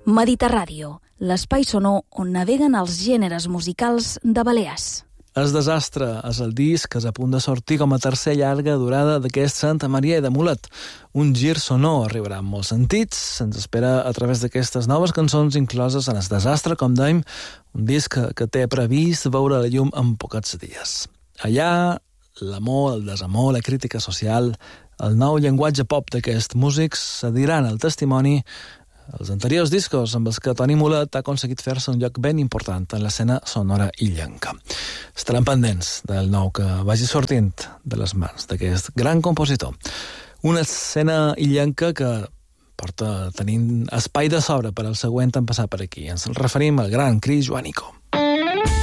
Mediterràdio, l'espai sonor on naveguen els gèneres musicals de Balears. El desastre és el disc que és a punt de sortir com a tercer llarga durada d'aquest Santa Maria de Mulet. Un gir sonor arribarà en molts sentits, se'ns espera a través d'aquestes noves cançons incloses en el desastre, com dèiem, un disc que té previst veure la llum en pocs dies. Allà, l'amor, el desamor, la crítica social, el nou llenguatge pop d'aquests músics cediran el testimoni els anteriors discos amb els que Toni Mulet ha aconseguit fer-se un lloc ben important en l'escena sonora illenca. Estarem pendents del nou que vagi sortint de les mans d'aquest gran compositor. Una escena illenca que porta tenint espai de sobre per al següent en passar per aquí. Ens referim al gran Cris Joanico.